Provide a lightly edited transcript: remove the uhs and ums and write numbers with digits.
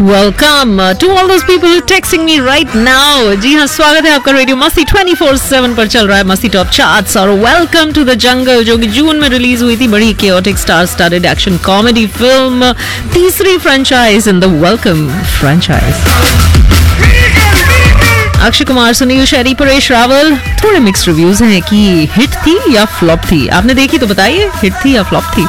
Welcome to all those people who are texting me right now. जी हाँ, स्वागत है आपका रेडियो मस्ती 24/7 पर चल रहा है मस्ती टॉप चार्ट्स और वेलकम टू द जंगल जो कि जून में रिलीज हुई थी. बड़ी chaotic star starred action comedy film, तीसरी franchise in the welcome franchise. Akshay Kumar, Sunil Shetty, Paresh Rawal. थोड़े मिक्स रिव्यूज हैं कि हिट थी या फ्लॉप थी. आपने देखी तो बताइए, हिट थी या फ्लॉप थी.